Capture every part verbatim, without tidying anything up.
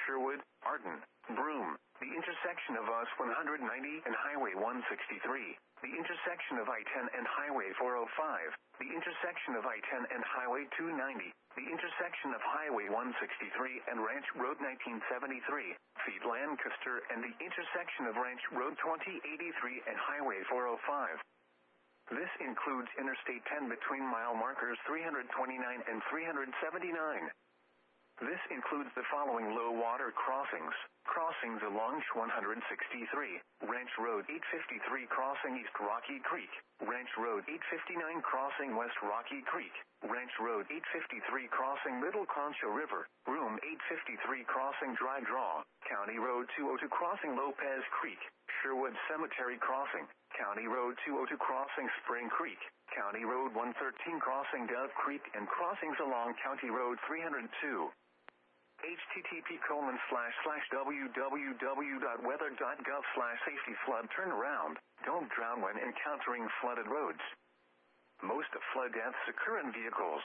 Sherwood, Arden, Broome, the intersection of U S one ninety and Highway one sixty-three, the intersection of I ten and Highway four oh five, the intersection of I ten and Highway two ninety, the intersection of Highway one sixty-three and Ranch Road nineteen seventy-three, feet Lancaster, and the intersection of Ranch Road twenty eighty-three and Highway four oh five. This includes Interstate ten between mile markers three twenty-nine and three seventy-nine. This includes the following low water crossings. Crossings along one sixty-three, Ranch Road eight fifty-three crossing East Rocky Creek, Ranch Road eight fifty-nine crossing West Rocky Creek, Ranch Road eight fifty-three crossing Middle Concho River, Broome eight fifty-three crossing Dry Draw, County Road two oh two crossing Lopez Creek, Sherwood Cemetery crossing, County Road two oh two crossing Spring Creek, County Road one thirteen crossing Dove Creek, and crossings along County Road three oh two. http colon slash slash www.weather.gov slash safety flood turnaround. Don't drown when encountering flooded roads. Most flood deaths occur in vehicles.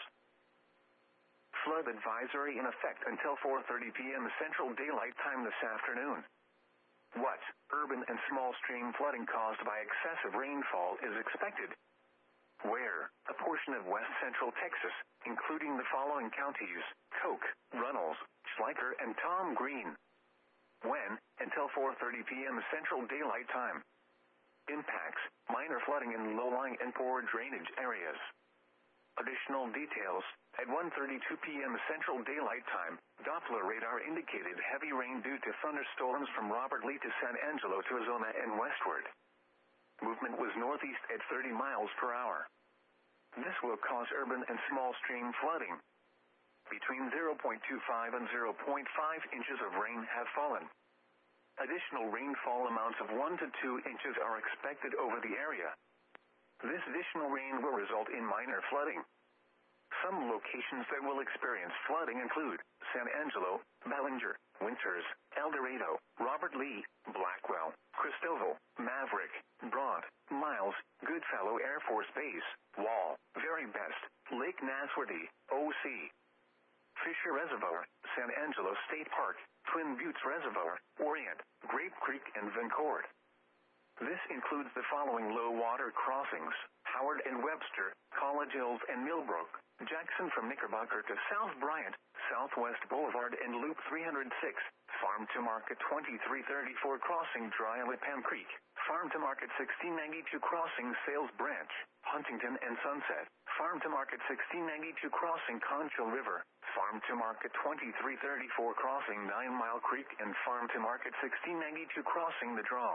Flood advisory in effect until four thirty p.m. Central Daylight Time this afternoon. What urban and small stream flooding caused by excessive rainfall is expected? Where? A portion of west central Texas, including the following counties: Coke, Runnels, Schleicher, and Tom Green. When? Until four thirty p.m. Central Daylight Time. Impacts: minor flooding in low-lying and poor drainage areas. Additional details: at one thirty-two p.m. Central Daylight Time, Doppler radar indicated heavy rain due to thunderstorms from Robert Lee to San Angelo to Ozona and westward. Movement was northeast at thirty miles per hour. This will cause urban and small stream flooding. Between zero point two five and zero point five inches of rain have fallen. Additional rainfall amounts of one to two inches are expected over the area. This additional rain will result in minor flooding. Some locations that will experience flooding include San Angelo, Ballinger, Winters, El Dorado, Robert Lee, Blackwell, Cristoval, Maverick, Broad, Miles, Goodfellow Air Force Base, Wall, Very Best, Lake Nasworthy, O C, Fisher Reservoir, San Angelo State Park, Twin Buttes Reservoir, Orient, Grape Creek, and Vencord. This includes the following low water crossings: Howard and Webster, College Hills and Millbrook, Jackson from Knickerbocker to South Bryant, Southwest Boulevard and Loop three oh six, Farm to Market twenty-three thirty-four crossing Dry Lipan Creek, Farm to Market sixteen ninety-two crossing Sales Branch, Huntington and Sunset, Farm to Market sixteen ninety-two crossing Concho River, Farm to Market twenty-three thirty-four crossing Nine Mile Creek, and Farm to Market sixteen ninety-two crossing The Draw.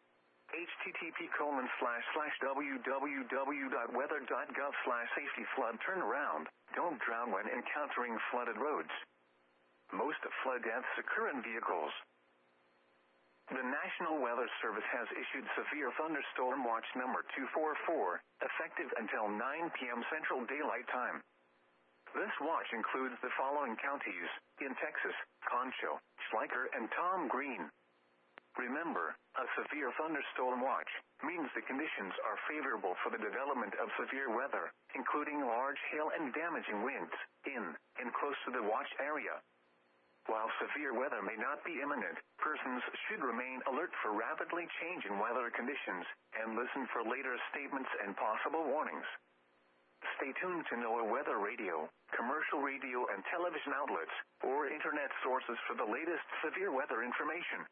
http colon slash slash www.weather.gov slash safety flood turnaround. Don't drown when encountering flooded roads. Most flood deaths occur in vehicles. The National Weather Service has issued severe thunderstorm watch number two forty-four, effective until nine p.m. Central Daylight Time. This watch includes the following counties in Texas: Concho, Schleicher, and Tom Green. Remember, a severe thunderstorm watch means the conditions are favorable for the development of severe weather, including large hail and damaging winds, in and close to the watch area. While severe weather may not be imminent, persons should remain alert for rapidly changing weather conditions and listen for later statements and possible warnings. Stay tuned to NOAA Weather Radio, commercial radio and television outlets, or internet sources for the latest severe weather information.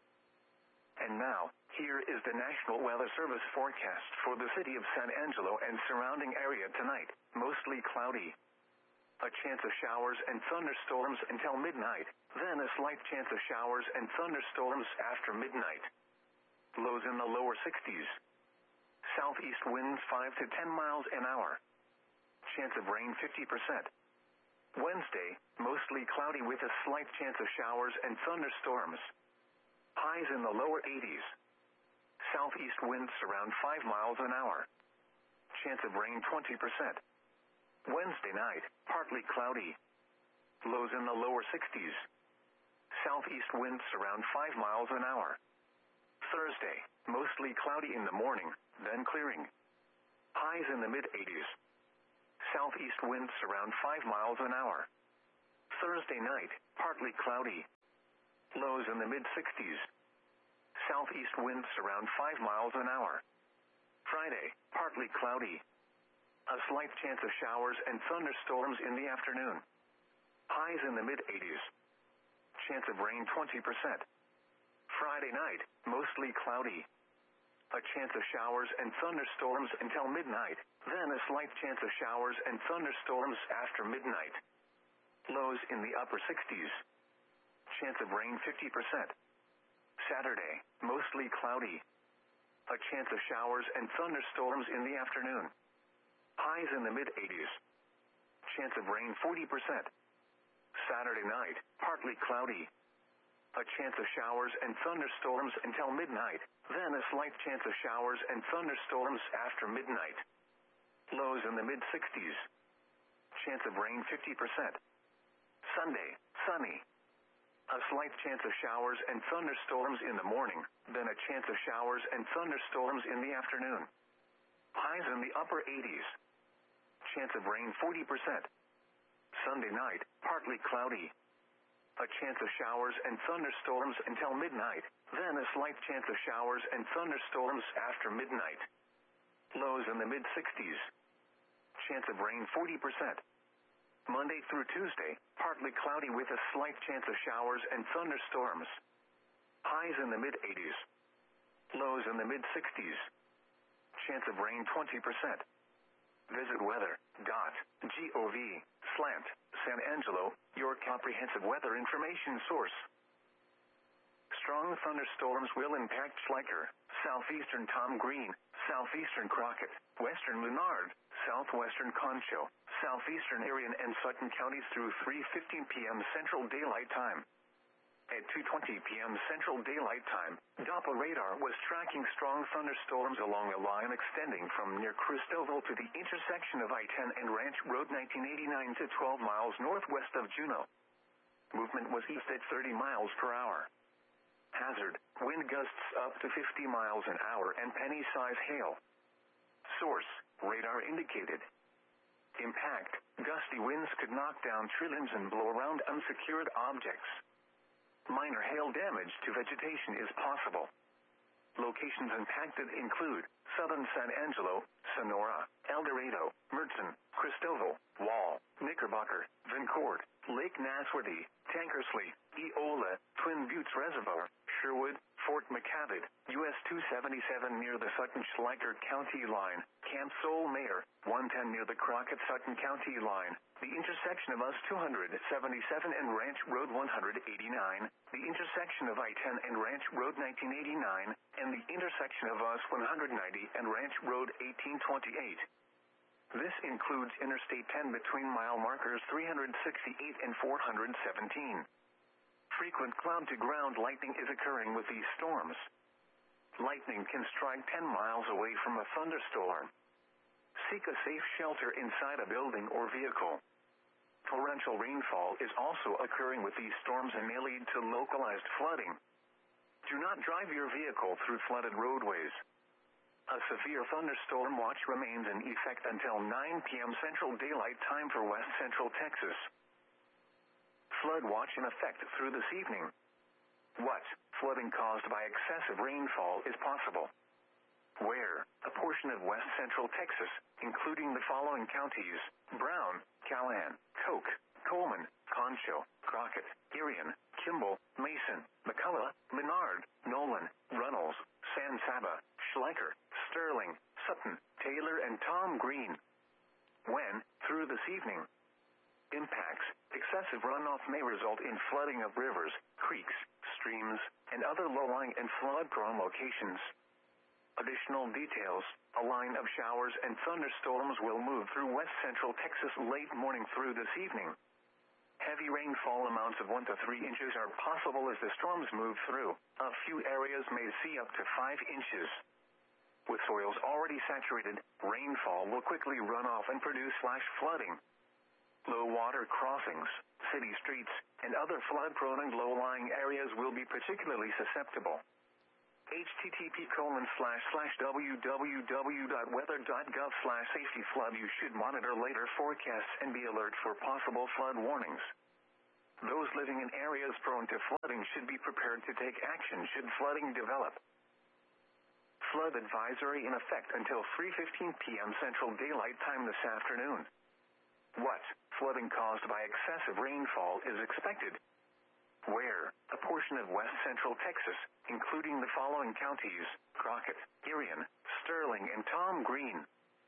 And now, here is the National Weather Service forecast for the city of San Angelo and surrounding area tonight. Mostly cloudy. A chance of showers and thunderstorms until midnight, then a slight chance of showers and thunderstorms after midnight. Lows in the lower sixties. Southeast winds five to ten miles an hour. Chance of rain fifty percent. Wednesday, mostly cloudy with a slight chance of showers and thunderstorms. Highs in the lower eighties. Southeast winds around five miles an hour. Chance of rain twenty percent. Wednesday night, partly cloudy. Lows in the lower sixties. Southeast winds around five miles an hour. Thursday, mostly cloudy in the morning, then clearing. Highs in the mid-eighties. Southeast winds around five miles an hour. Thursday night, partly cloudy. Lows in the mid sixties. Southeast winds around five miles an hour. Friday, partly cloudy. A slight chance of showers and thunderstorms in the afternoon. Highs in the mid eighties. Chance of rain twenty percent. Friday night, mostly cloudy. A chance of showers and thunderstorms until midnight, then a slight chance of showers and thunderstorms after midnight. Lows in the upper sixties. Chance of rain fifty percent. Saturday, mostly cloudy. A chance of showers and thunderstorms in the afternoon. Highs in the mid eighties. Chance of rain forty percent. Saturday night, partly cloudy. A chance of showers and thunderstorms until midnight, then a slight chance of showers and thunderstorms after midnight. Lows in the mid sixties. Chance of rain fifty percent. Sunday, sunny. A slight chance of showers and thunderstorms in the morning, then a chance of showers and thunderstorms in the afternoon. Highs in the upper eighties. Chance of rain forty percent. Sunday night, partly cloudy. A chance of showers and thunderstorms until midnight, then a slight chance of showers and thunderstorms after midnight. Lows in the mid sixties. Chance of rain forty percent. Monday through Tuesday, partly cloudy with a slight chance of showers and thunderstorms. Highs in the mid eighties. Lows in the mid sixties. Chance of rain twenty percent. Visit weather dot gov slant San Angelo, your comprehensive weather information source. Strong thunderstorms will impact Schleicher, southeastern Tom Green, southeastern Crockett, western Menard, southwestern Concho, southeastern Arion and Sutton counties through three fifteen p m Central Daylight Time. At two twenty p m Central Daylight Time, Doppler radar was tracking strong thunderstorms along a line extending from near Cristoval to the intersection of I ten and Ranch Road nineteen eighty-nine to twelve miles northwest of Juneau. Movement was east at thirty miles per hour. Hazard, wind gusts up to fifty miles an hour and penny-size hail. Source, radar indicated. Impact, gusty winds could knock down tree limbs and blow around unsecured objects. Minor hail damage to vegetation is possible. Locations impacted include southern San Angelo, Sonora, El Dorado, Mertzen, Cristoval, Wall, Knickerbocker, Vincourt, Lake Nasworthy, Tankersley, Eola, Twin Buttes Reservoir, Sherwood, Fort McCavitt, U S two seventy-seven near the Sutton-Schleicher County line, Camp Soul Mayor, one ten near the Crockett-Sutton County line, the intersection of U S two seventy-seven and Ranch Road one eighty-nine, the intersection of I ten and Ranch Road nineteen eighty-nine, and the intersection of U S one ninety and Ranch Road eighteen twenty-eight. This includes Interstate ten between mile markers three sixty-eight and four seventeen. Frequent cloud-to-ground lightning is occurring with these storms. Lightning can strike ten miles away from a thunderstorm. Seek a safe shelter inside a building or vehicle. Torrential rainfall is also occurring with these storms and may lead to localized flooding. Do not drive your vehicle through flooded roadways. A severe thunderstorm watch remains in effect until nine p m Central Daylight Time for West Central Texas. Flood watch in effect through this evening. What? Flooding caused by excessive rainfall is possible. Where? A portion of west central Texas, including the following counties: Brown, Callahan, Koch, Coleman, Concho, Crockett, Arion, Kimball, Mason, McCullough, Menard, Nolan, Runnels, San Saba, Schleicher, Sterling, Sutton, Taylor, and Tom Green. When? Through this evening. Impacts. Excessive runoff may result in flooding of rivers, creeks, streams, and other low-lying and flood-prone locations. Additional details. A line of showers and thunderstorms will move through west central Texas late morning through this evening. Heavy rainfall amounts of one to three inches are possible as the storms move through. A few areas may see up to five inches. With soils already saturated, rainfall will quickly run off and produce flash flooding. Low water crossings, city streets, and other flood-prone and low-lying areas will be particularly susceptible. http colon slash slash www.weather.gov slash safety flood. You should monitor later forecasts and be alert for possible flood warnings. Those living in areas prone to flooding should be prepared to take action should flooding develop. Flood advisory in effect until three fifteen p.m. Central Daylight Time this afternoon. What? Flooding caused by excessive rainfall is expected. Where? A portion of west central Texas, including the following counties: Crockett, Irion, Sterling, and Tom Green.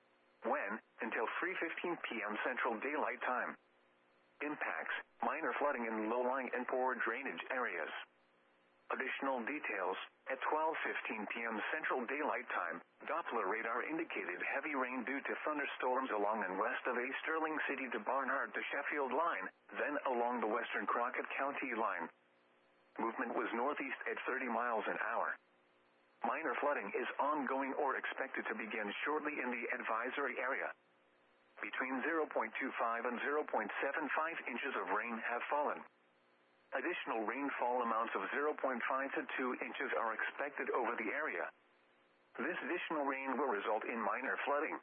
When? Until three fifteen p.m. Central Daylight Time. Impacts: minor flooding in low-lying and poor drainage areas. Additional details: at twelve fifteen p.m. Central Daylight Time, Doppler radar indicated heavy rain due to thunderstorms along and west of a Sterling City to Barnhart to Sheffield line, then along the western Crockett County line. Movement was northeast at thirty miles an hour. Minor flooding is ongoing or expected to begin shortly in the advisory area. Between zero point two five and zero point seven five inches of rain have fallen. Additional rainfall amounts of zero point five to two inches are expected over the area. This additional rain will result in minor flooding.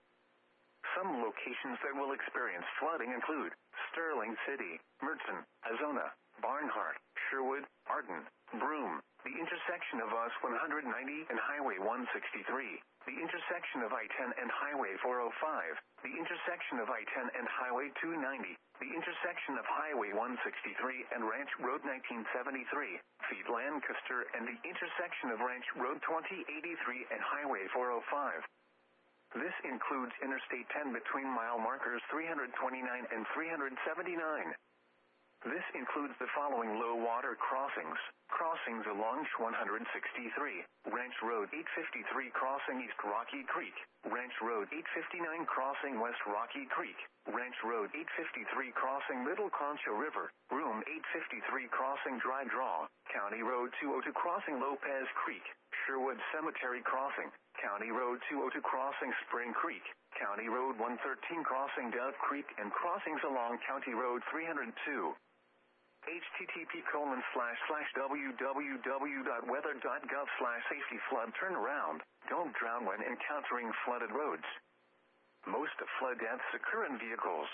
Some locations that will experience flooding include Sterling City, Mertzen, Azona, Barnhart, Sherwood, Arden, Broome, the intersection of U S one ninety and Highway one sixty-three, the intersection of I ten and Highway four oh five, the intersection of I ten and Highway two ninety, the intersection of Highway one sixty-three and Ranch Road nineteen seventy-three, Feet Lancaster, and the intersection of Ranch Road twenty eighty-three and Highway four oh five. This includes Interstate ten between mile markers three twenty-nine and three seventy-nine. This includes the following low water crossings: crossings along one sixty-three, Ranch Road eight fifty-three crossing East Rocky Creek, Ranch Road eight fifty-nine crossing West Rocky Creek, Ranch Road eight fifty-three crossing Middle Concho River, Room eight fifty-three crossing Dry Draw, County Road two oh two crossing Lopez Creek, Sherwood Cemetery crossing, County Road two oh two crossing Spring Creek, County Road one thirteen crossing Dove Creek, and crossings along County Road three oh two. http colon slash slash www.weather.gov slash safety flood turnaround. Don't drown when encountering flooded roads. Most flood deaths occur in vehicles.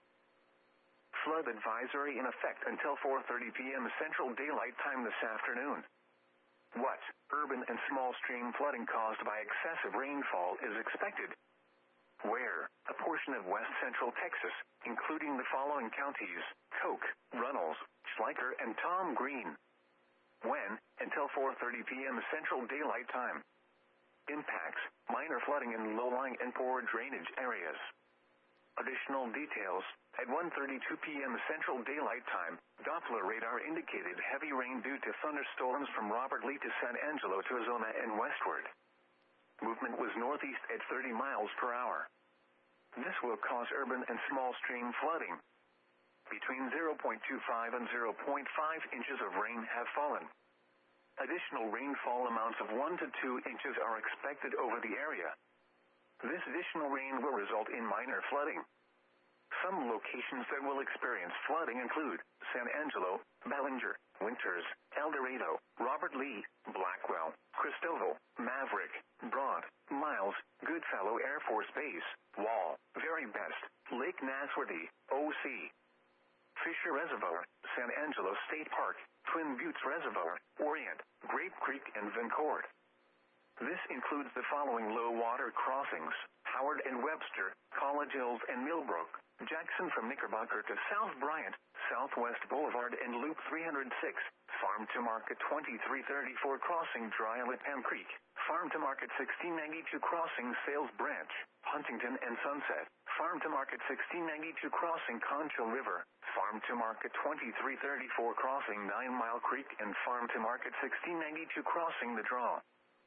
Flood advisory in effect until four thirty p.m. Central Daylight Time this afternoon. What? Urban and small stream flooding caused by excessive rainfall is expected. Where? A portion of west central Texas, including the following counties: Coke, Runnels, Schleicher, and Tom Green. When? Until four thirty p.m. Central Daylight Time. Impacts: minor flooding in low-lying and poor drainage areas. Additional details: at one thirty-two p.m. Central Daylight Time, Doppler radar indicated heavy rain due to thunderstorms from Robert Lee to San Angelo to Azona and westward. Movement was northeast at thirty miles per hour. This will cause urban and small stream flooding. Between zero point two five and zero point five inches of rain have fallen. Additional rainfall amounts of one to two inches are expected over the area. This additional rain will result in minor flooding. Some locations that will experience flooding include San Angelo, Ballinger, Winters, El Dorado, Robert Lee, Blackwell, Cristoval, Maverick, Brant, Miles, Goodfellow Air Force Base, Wall, Very Best, Lake Nasworthy, O C, Fisher Reservoir, San Angelo State Park, Twin Buttes Reservoir, Orient, Grape Creek, and Vencourt. This includes the following low water crossings: Howard and Webster, College Hills and Millbrook, Jackson from Knickerbocker to South Bryant, Southwest Boulevard and Loop three oh six, Farm to Market twenty-three thirty-four crossing Dry Lipham Creek, Farm to Market sixteen ninety-two crossing Sales Branch, Huntington and Sunset, Farm to Market sixteen ninety-two crossing Concho River, Farm to Market twenty-three thirty-four crossing Nine Mile Creek, and Farm to Market sixteen ninety-two crossing The Draw.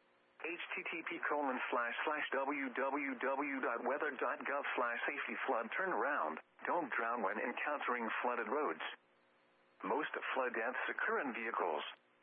http colon slash slash www.weather.gov slash safety flood turnaround. Don't drown when encountering flooded roads. Most flood deaths occur in vehicles.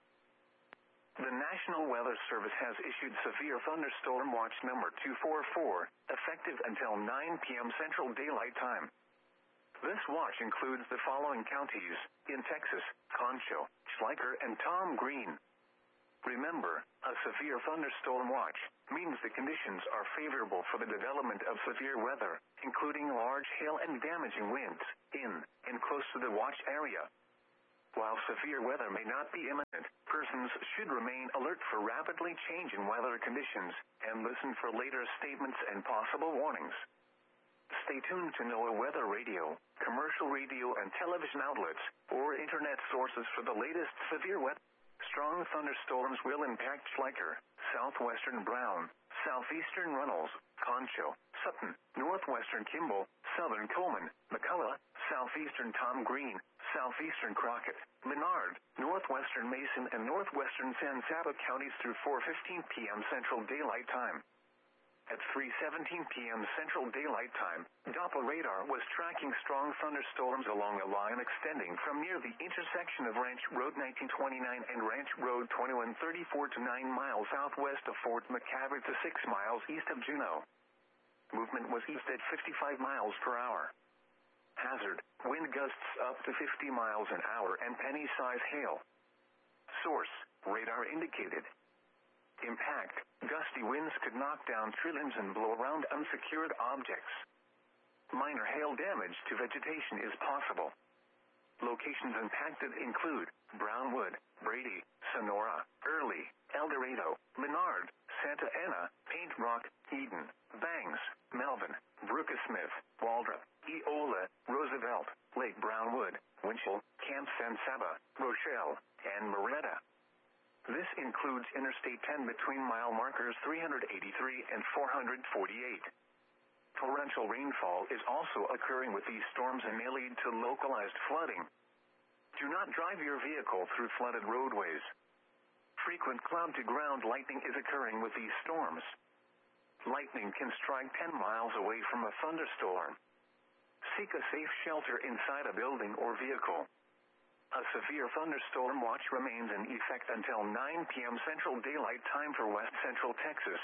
The National Weather Service has issued severe thunderstorm watch number two forty-four, effective until nine p.m. Central Daylight Time. This watch includes the following counties in Texas: Concho, Schleicher, and Tom Green. Remember, a severe thunderstorm watch means the conditions are favorable for the development of severe weather, including large hail and damaging winds, in and close to the watch area. While severe weather may not be imminent, persons should remain alert for rapidly changing weather conditions and listen for later statements and possible warnings. Stay tuned to NOAA Weather Radio, commercial radio and television outlets, or internet sources for the latest severe weather. Strong thunderstorms will impact Schleicher, southwestern Brown, southeastern Runnels, Concho, Sutton, northwestern Kimball, southern Coleman, McCullough, southeastern Tom Green, southeastern Crockett, Menard, northwestern Mason, and northwestern San Saba counties through four fifteen p.m. Central Daylight Time. At three seventeen p.m. Central Daylight Time, Doppler radar was tracking strong thunderstorms along a line extending from near the intersection of Ranch Road nineteen twenty-nine and Ranch Road twenty-one thirty-four to nine miles southwest of Fort McCabe to six miles east of Juneau. Movement was east at fifty-five miles per hour. Hazard, wind gusts up to fifty miles an hour and penny-size hail. Source, radar indicated. Impact, gusty winds could knock down tree limbs and blow around unsecured objects. Minor hail damage to vegetation is possible. Locations impacted include Brownwood, Brady, Sonora, Early, El Dorado, Menard, Santa Ana, Paint Rock, Eden, Bangs, Melvin, Brooksmith, Waldrop, Eola, Roosevelt, Lake Brownwood, Winchell, Camp San Saba, Rochelle, and Moretta. This includes Interstate ten between mile markers three eighty-three and four forty-eight. Torrential rainfall is also occurring with these storms and may lead to localized flooding. Do not drive your vehicle through flooded roadways. Frequent cloud-to-ground lightning is occurring with these storms. Lightning can strike ten miles away from a thunderstorm. Seek a safe shelter inside a building or vehicle. A severe thunderstorm watch remains in effect until nine p.m. Central Daylight Time for West Central Texas.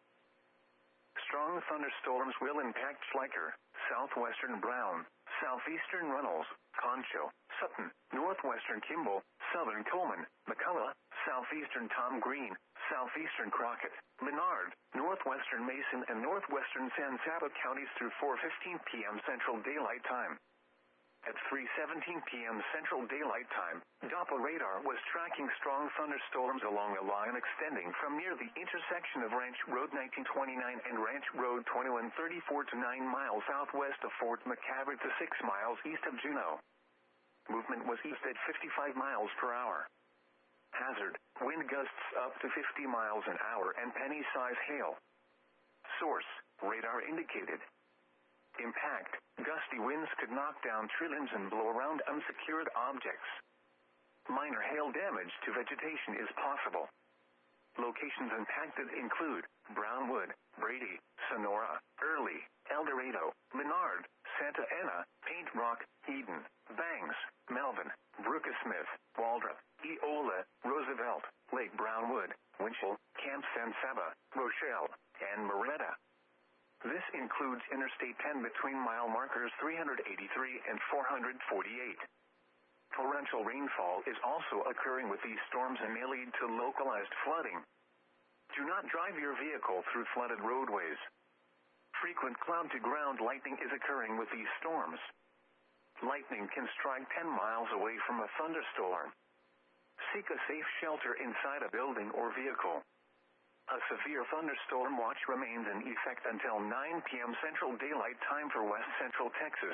Strong thunderstorms will impact Schleicher, southwestern Brown, southeastern Runnels, Concho, Sutton, northwestern Kimball, southern Coleman, McCullough, southeastern Tom Green, southeastern Crockett, Menard, northwestern Mason, and northwestern San Saba counties through four fifteen p.m. Central Daylight Time. At three seventeen p.m. Central Daylight Time, Doppler radar was tracking strong thunderstorms along a line extending from near the intersection of Ranch Road nineteen twenty-nine and Ranch Road twenty-one thirty-four to nine miles southwest of Fort McCabe to six miles east of Juneau. Movement was east at fifty-five miles per hour. Hazard, wind gusts up to fifty miles an hour and penny-size hail. Source, radar indicated. Impact, gusty winds could knock down tree limbs and blow around unsecured objects. Minor hail damage to vegetation is possible. Locations impacted include Brownwood, Brady, Sonora, Early, El Dorado, Menard, Santa Ana, Paint Rock, Eden, Bangs, Melvin, Brooksmith, Waldrop, Eola, Roosevelt, Lake Brownwood, Winchell, Camp San Saba, Rochelle, and Moretta. This includes Interstate ten between mile markers three eighty-three and four forty-eight. Torrential rainfall is also occurring with these storms and may lead to localized flooding. Do not drive your vehicle through flooded roadways. Frequent cloud-to-ground lightning is occurring with these storms. Lightning can strike ten miles away from a thunderstorm. Seek a safe shelter inside a building or vehicle. A severe thunderstorm watch remains in effect until nine p.m. Central Daylight Time for West Central Texas.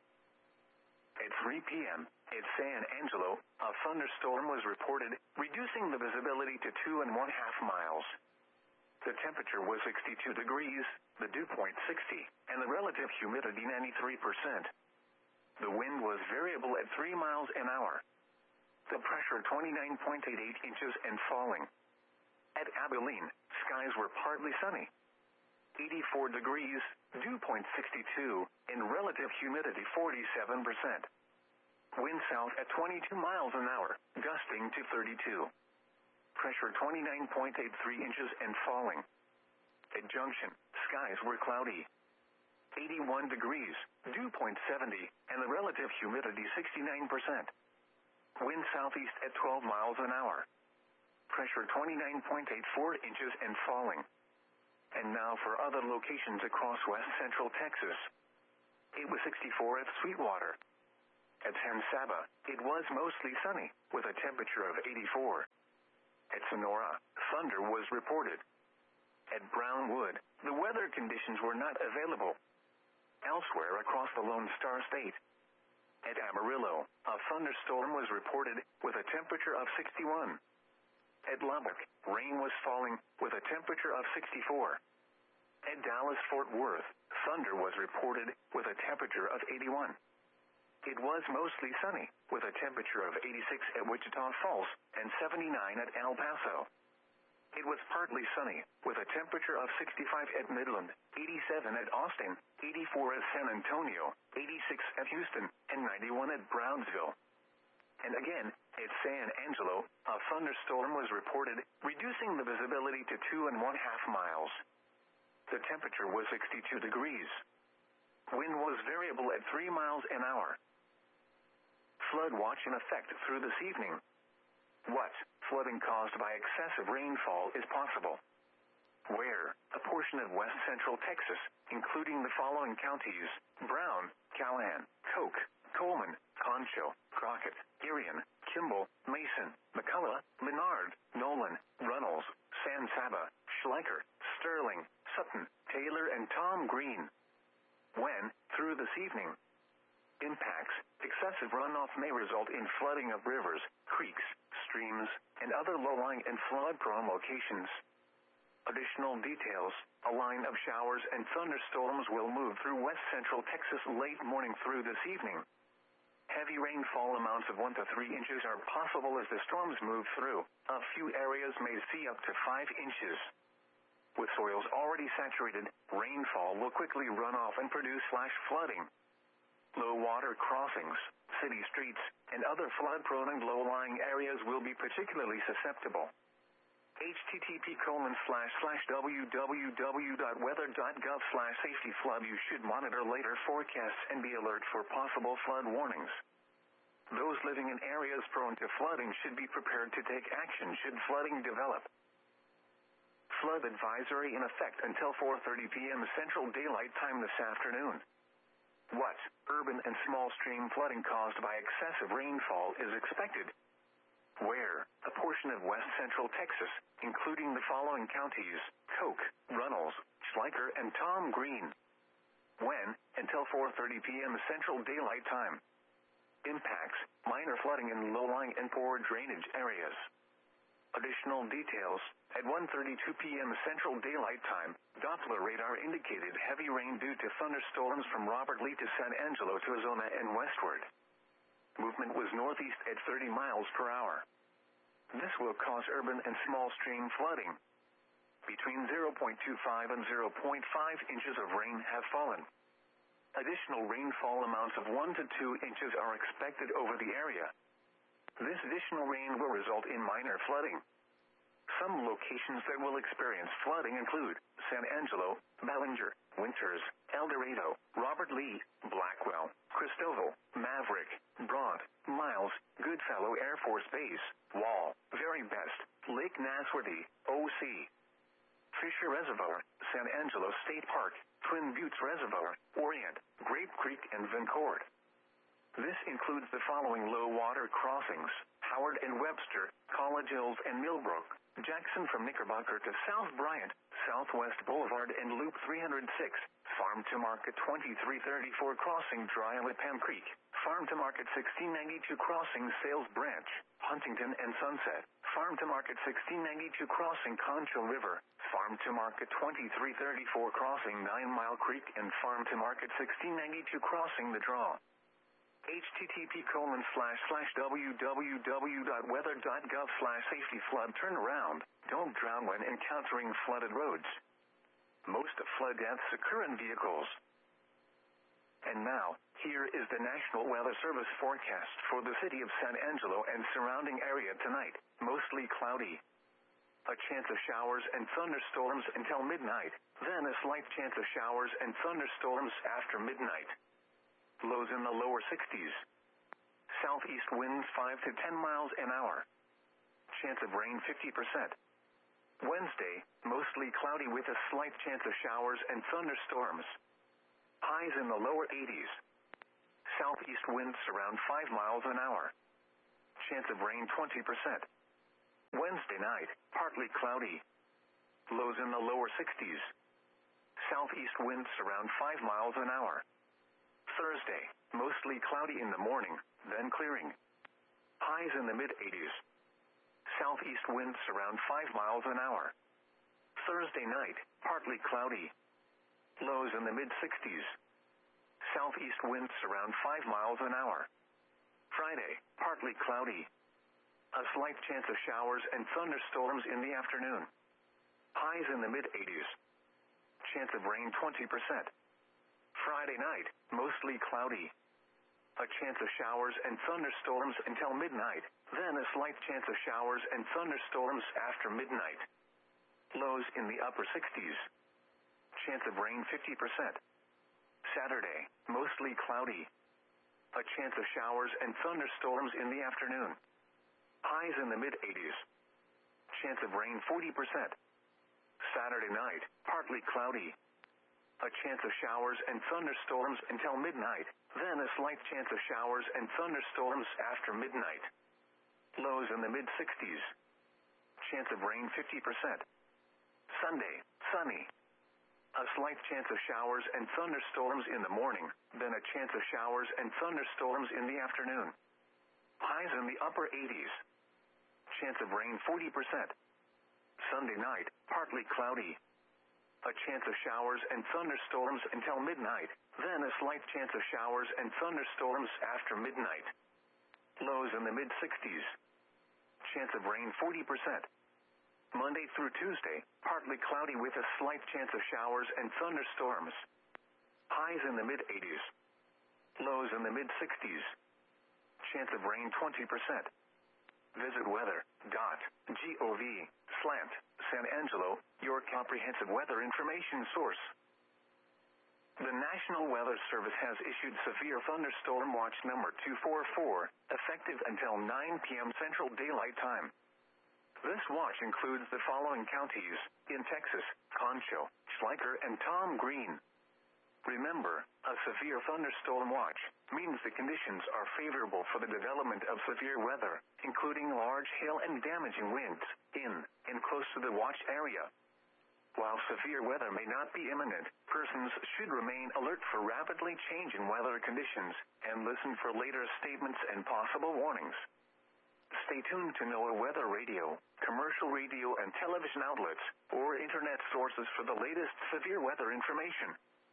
At three p.m. at San Angelo, a thunderstorm was reported, reducing the visibility to two and one half miles. The temperature was sixty-two degrees, the dew point sixty, and the relative humidity ninety-three percent. The wind was variable at three miles an hour. The pressure twenty-nine point eight eight inches and falling. At Abilene, skies were partly sunny. eighty-four degrees, dew point sixty-two, and relative humidity forty-seven percent. Wind south at twenty-two miles an hour, gusting to thirty-two. Pressure twenty-nine point eight three inches and falling. At Junction, skies were cloudy. eighty-one degrees, dew point seventy, and the relative humidity sixty-nine percent. Wind southeast at twelve miles an hour. Pressure twenty-nine point eight four inches and falling. And now for other locations across west central Texas. It was sixty-four at Sweetwater. At San Saba, it was mostly sunny, with a temperature of eighty-four. At Sonora, thunder was reported. At Brownwood, the weather conditions were not available. Elsewhere across the Lone Star State. At Amarillo, a thunderstorm was reported, with a temperature of sixty-one. At Lubbock, rain was falling, with a temperature of sixty-four. At Dallas-Fort Worth, thunder was reported, with a temperature of eighty-one. It was mostly sunny, with a temperature of eighty-six at Wichita Falls and seventy-nine at El Paso. It was partly sunny, with a temperature of sixty-five at Midland, eighty-seven at Austin, eighty-four at San Antonio, eighty-six at Houston, and ninety-one at Brownsville. And again, at San Angelo, a thunderstorm was reported, reducing the visibility to two and one-half miles. The temperature was sixty-two degrees. Wind was variable at three miles an hour. Flood watch in effect through this evening. What flooding caused by excessive rainfall is possible? Where a portion of west central Texas, including the following counties: Brown, Callahan, Koch, Coleman, Concho, Crockett, Irion, Kimball, Mason, McCullough, Menard, Nolan, Runnels, San Saba, Schleicher, Sterling, Sutton, Taylor, and Tom Green. When, through this evening. Impacts: excessive runoff may result in flooding of rivers, creeks, streams, and other low-lying and flood-prone locations. Additional details: a line of showers and thunderstorms will move through west central Texas late morning through this evening. Heavy rainfall amounts of one to three inches are possible as the storms move through. A few areas may see up to five inches. With soils already saturated, rainfall will quickly run off and produce flash flooding. Low water crossings, city streets, and other flood-prone and low-lying areas will be particularly susceptible. http colon slash slash www.weather.gov slash safety flood. You should monitor later forecasts and be alert for possible flood warnings. Those living in areas prone to flooding should be prepared to take action should flooding develop. Flood advisory in effect until four thirty p.m. Central Daylight Time this afternoon. What urban and small stream flooding caused by excessive rainfall is expected? Where a portion of west central Texas, including the following counties: Koch, Runnels, Schleicher, and Tom Green. When, until four thirty p.m. Central Daylight Time. Impacts: minor flooding in low-lying and poor drainage areas. Additional details: at one thirty-two p.m. Central Daylight Time, Doppler radar indicated heavy rain due to thunderstorms from Robert Lee to San Angelo to Ozona and westward. Movement was northeast at thirty miles per hour. This will cause urban and small stream flooding. Between zero point two five and zero point five inches of rain have fallen. Additional rainfall amounts of one to two inches are expected over the area. This additional rain will result in minor flooding. Some locations that will experience flooding include San Angelo, Ballinger, Winters, El Dorado, Robert Lee, Blackwell, Cristoval, Maverick, Brant, Miles, Goodfellow Air Force Base, Wall, Very Best, Lake Nasworthy, O C, Fisher Reservoir, San Angelo State Park, Twin Buttes Reservoir, Orient, Grape Creek, and Vencourt. This includes the following low water crossings: Howard and Webster, College Hills and Millbrook, Jackson from Knickerbocker to South Bryant, Southwest Boulevard and Loop three oh six, Farm to Market twenty-three thirty-four crossing Dry Lipham Creek, Farm to Market sixteen ninety-two crossing Sales Branch, Huntington and Sunset, Farm to Market sixteen ninety-two crossing Concho River, Farm to Market twenty-three thirty-four crossing Nine Mile Creek, and Farm to Market sixteen ninety-two crossing The Draw. http colon slash slash www.weather.gov slash safety flood. Turn around. Don't drown when encountering flooded roads. Most flood deaths occur in vehicles. And now, here is the National Weather Service forecast for the city of San Angelo and surrounding area tonight. Mostly cloudy. A chance of showers and thunderstorms until midnight, then a slight chance of showers and thunderstorms after midnight. Lows in the lower sixties. Southeast winds five to ten miles an hour. Chance of rain fifty percent. Wednesday, mostly cloudy with a slight chance of showers and thunderstorms. Highs in the lower eighties. Southeast winds around five miles an hour. Chance of rain twenty percent. Wednesday night, partly cloudy. Lows in the lower sixties. Southeast winds around five miles an hour. Thursday, mostly cloudy in the morning, then clearing. Highs in the mid-eighties. Southeast winds around five miles an hour. Thursday night, partly cloudy. Lows in the mid-sixties. Southeast winds around five miles an hour. Friday, partly cloudy. A slight chance of showers and thunderstorms in the afternoon. Highs in the mid-eighties. Chance of rain twenty percent. Friday night, mostly cloudy. A chance of showers and thunderstorms until midnight, then a slight chance of showers and thunderstorms after midnight. Lows in the upper sixties. Chance of rain fifty percent. Saturday, mostly cloudy. A chance of showers and thunderstorms in the afternoon. Highs in the mid-eighties. Chance of rain forty percent. Saturday night, partly cloudy. A chance of showers and thunderstorms until midnight, then a slight chance of showers and thunderstorms after midnight. Lows in the mid-sixties. Chance of rain fifty percent. Sunday, sunny. A slight chance of showers and thunderstorms in the morning, then a chance of showers and thunderstorms in the afternoon. Highs in the upper eighties. Chance of rain forty percent. Sunday night, partly cloudy. A chance of showers and thunderstorms until midnight, then a slight chance of showers and thunderstorms after midnight. Lows in the mid-sixties. Chance of rain forty percent. Monday through Tuesday, partly cloudy with a slight chance of showers and thunderstorms. Highs in the mid-eighties. Lows in the mid-sixties. Chance of rain twenty percent. Visit weather dot gov slant San Angelo, your comprehensive weather information source. The National Weather Service has issued severe thunderstorm watch number two four four, effective until nine p.m. Central Daylight Time. This watch includes the following counties in Texas: Concho, Schleicher, and Tom Green. Remember, a severe thunderstorm watch means the conditions are favorable for the development of severe weather, including large hail and damaging winds, in and close to the watch area. While severe weather may not be imminent, persons should remain alert for rapidly changing weather conditions and listen for later statements and possible warnings. Stay tuned to NOAA Weather Radio, commercial radio and television outlets, or internet sources for the latest severe weather information.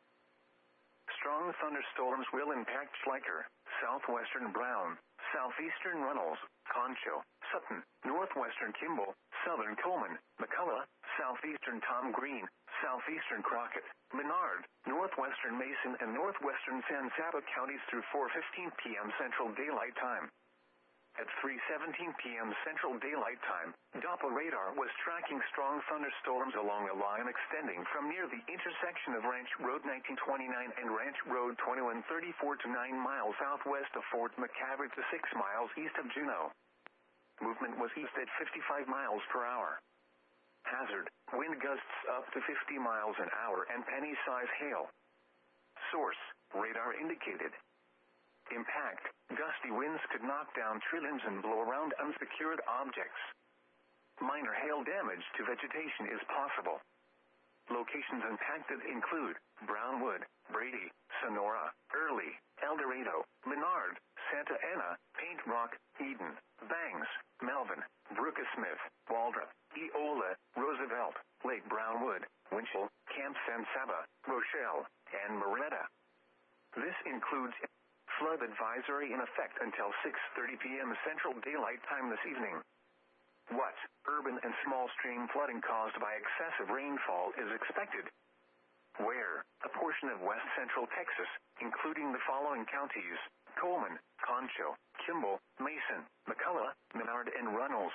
Strong thunderstorms will impact Schleicher, southwestern Brown, southeastern Runnels, Concho, Sutton, northwestern Kimball, southern Coleman, McCullough, southeastern Tom Green, southeastern Crockett, Menard, northwestern Mason, and northwestern San Saba counties through four fifteen p.m. Central Daylight Time. At three seventeen p.m. Central Daylight Time, Doppler radar was tracking strong thunderstorms along a line extending from near the intersection of Ranch Road nineteen twenty-nine and Ranch Road twenty-one thirty-four to nine miles southwest of Fort McCabe to six miles east of Juneau. Movement was east at fifty-five miles per hour. Hazard, wind gusts up to fifty miles an hour and penny-size hail. Source, radar indicated. Impact, gusty winds could knock down tree limbs and blow around unsecured objects. Minor hail damage to vegetation is possible. Locations impacted include Brownwood, Brady, Sonora, Early, El Dorado, Menard, Santa Ana, Paint Rock, Eden, Bangs, Melvin, Brooksmith, Waldrop, Eola, Roosevelt, Lake Brownwood, Winchell, Camp San Saba, Rochelle, and Moretta. This includes flood advisory in effect until six thirty p.m. Central Daylight Time this evening. What urban and small stream flooding caused by excessive rainfall is expected? Where? A portion of west central Texas, including the following counties: Coleman, Concho, Kimball, Mason, McCullough, Menard, and Runnels.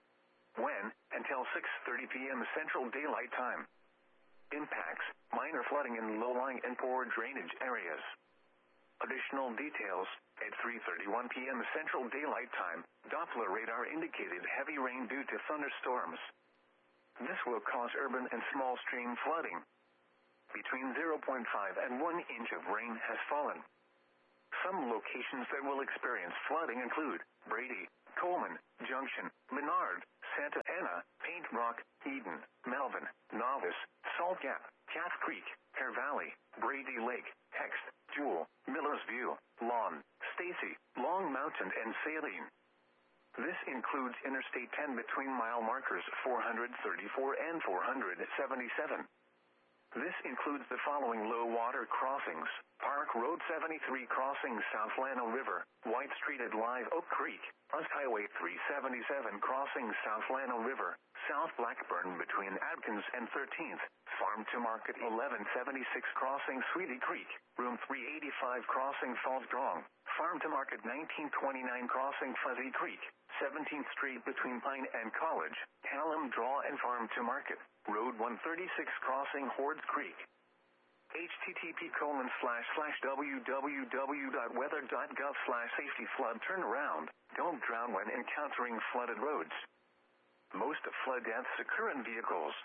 When? Until six thirty p.m. Central Daylight Time. Impacts: minor flooding in low-lying and poor drainage areas. Additional details: at three thirty-one p.m. Central Daylight Time, Doppler radar indicated heavy rain due to thunderstorms. This will cause urban and small stream flooding. Between zero point five and one inch of rain has fallen. Some locations that will experience flooding include Brady, Coleman, Junction, Menard, Santa Ana, Paint Rock, Eden, Melvin, Novice, Salt Gap, Calf Creek, Hare Valley, Brady Lake, Hext, Jewel, Miller's View, Lawn, Stacy, Long Mountain, and Saline. This includes Interstate ten between mile markers four hundred thirty-four and four hundred seventy-seven. This includes the following low water crossings: Park Road seventy-three crossing South Llano River, White Street at Live Oak Creek, U S Highway three seventy-seven crossing South Llano River, South Blackburn between Adkins and thirteenth, Farm to Market eleven seventy-six crossing Sweetie Creek, Room three eighty-five crossing Falls Drong, Farm to Market nineteen twenty-nine crossing Fuzzy Creek, seventeenth Street between Pine and College, Hallam Draw and Farm to Market, Road one thirty-six crossing Hordes Creek. http colon slash slash www.weather.gov slash safety flood turnaround. Don't drown when encountering flooded roads. Most flood deaths occur in vehicles.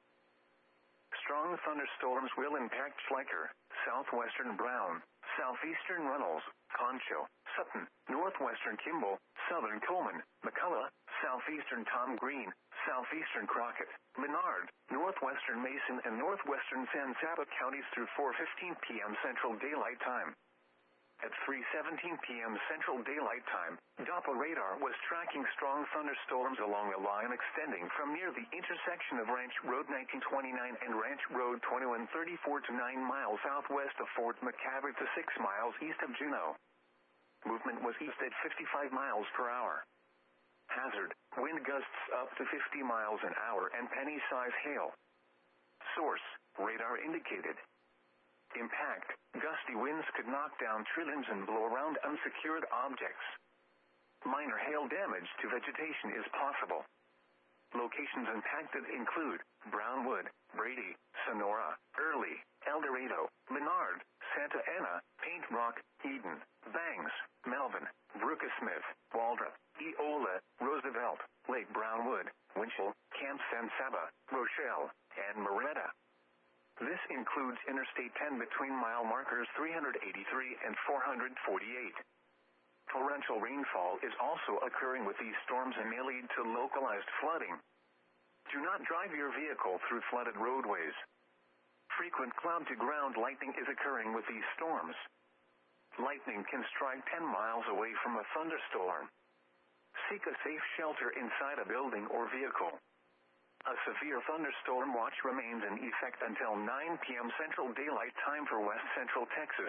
Strong thunderstorms will impact Schleicher, southwestern Brown, southeastern Runnels, Concho, Sutton, northwestern Kimball, southern Coleman, McCullough, southeastern Tom Green, southeastern Crockett, Menard, northwestern Mason, and northwestern San Saba counties through four fifteen p m Central Daylight Time. At three seventeen p m Central Daylight Time, Doppler radar was tracking strong thunderstorms along a line extending from near the intersection of Ranch Road nineteen twenty-nine and Ranch Road twenty-one thirty-four to nine miles southwest of Fort McCabe to six miles east of Juneau. Movement was east at fifty-five miles per hour. Hazard: wind gusts up to fifty miles an hour and penny-size hail. Source: radar indicated. Impact: gusty winds could knock down tree limbs and blow around unsecured objects. Minor hail damage to vegetation is possible. Locations impacted include Brownwood, Brady, Sonora, Early, El Dorado, Menard, Santa Ana, Paint Rock, Eden, Bangs, Melvin, Brooksmith, Waldrop, Eola, Roosevelt, Lake Brownwood, Winchell, Camp San Saba, Rochelle, and Moretta. This includes Interstate ten between mile markers three eighty-three and four forty-eight. Torrential rainfall is also occurring with these storms and may lead to localized flooding. Do not drive your vehicle through flooded roadways. Frequent cloud-to-ground lightning is occurring with these storms. Lightning can strike ten miles away from a thunderstorm. Seek a safe shelter inside a building or vehicle. A severe thunderstorm watch remains in effect until nine p m Central Daylight Time for West Central Texas.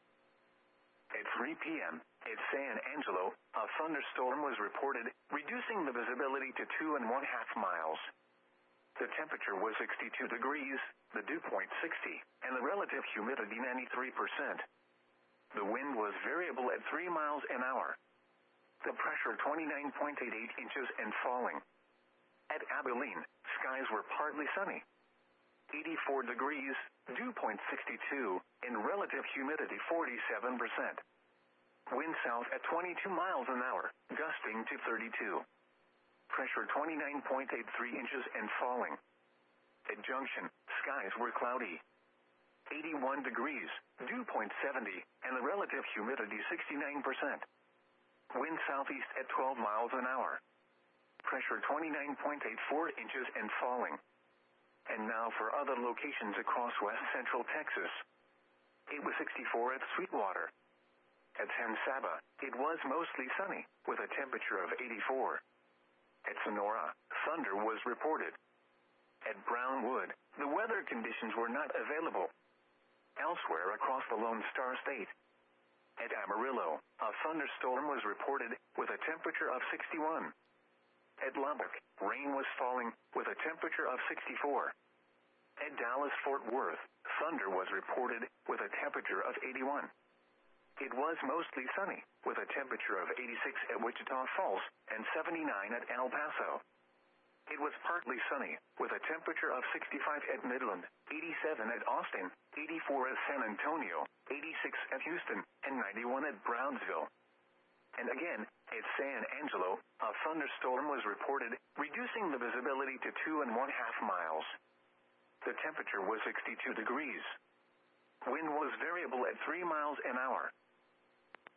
At three p m at San Angelo, a thunderstorm was reported, reducing the visibility to two and one half miles. The temperature was sixty-two degrees, the dew point sixty, and the relative humidity ninety-three percent. The wind was variable at three miles an hour. The pressure twenty-nine point eight eight inches and falling. At Abilene, skies were partly sunny. eighty-four degrees, dew point sixty-two, and relative humidity forty-seven percent. Wind south at twenty-two miles an hour, gusting to thirty-two. Pressure twenty-nine point eight three inches and falling. At Junction, skies were cloudy. eighty-one degrees, dew point seventy, and the relative humidity sixty-nine percent. Wind southeast at twelve miles an hour. Pressure twenty-nine point eight four inches and falling. And now for other locations across west central Texas. It was sixty-four at Sweetwater. At San Saba, it was mostly sunny, with a temperature of eighty-four. At Sonora, thunder was reported. At Brownwood, the weather conditions were not available. Elsewhere across the Lone Star State. At Amarillo, a thunderstorm was reported, with a temperature of sixty-one. At Lubbock, rain was falling, with a temperature of sixty-four. At Dallas-Fort Worth, thunder was reported, with a temperature of eighty-one. It was mostly sunny, with a temperature of eighty-six at Wichita Falls, and seventy-nine at El Paso. It was partly sunny, with a temperature of sixty-five at Midland, eighty-seven at Austin, eighty-four at San Antonio, eighty-six at Houston, and ninety-one at Brownsville. And again, at San Angelo, a thunderstorm was reported, reducing the visibility to two and one half miles. The temperature was sixty-two degrees. Wind was variable at three miles an hour.